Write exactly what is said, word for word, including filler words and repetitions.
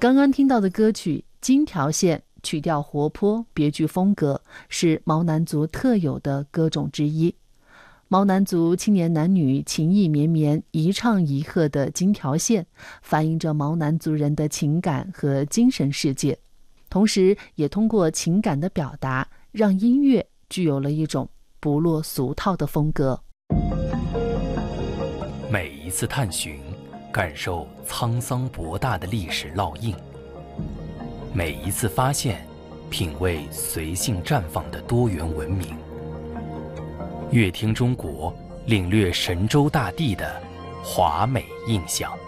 刚刚听到的歌曲《金条线》，曲调活泼，别具风格，是毛南族特有的歌种之一。毛南族青年男女情意绵绵，一唱一和的《金条线》，反映着毛南族人的情感和精神世界，同时也通过情感的表达，让音乐具有了一种不落俗套的风格。 每一次探寻，感受沧桑博大的历史烙印；每一次发现，品味随性绽放的多元文明。乐听中国，领略神州大地的华美印象。